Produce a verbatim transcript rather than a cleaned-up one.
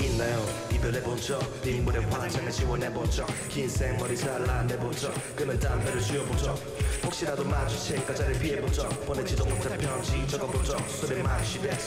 있나요? 이별해본 적 빗물에 화장을 지워내본 적 긴 생머리 잘라내본 적 끄는 담배를 쥐어본 적 혹시라도 마주칠까 자리를 피해본 적 보내지도 못한 편지 적어본 적 술에 마시되